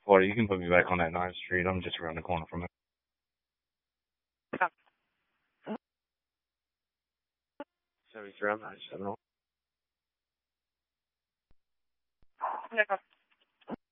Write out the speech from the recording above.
Florida, you can put me back on that 9th Street. I'm just around the corner from it. 73, I'm not 7.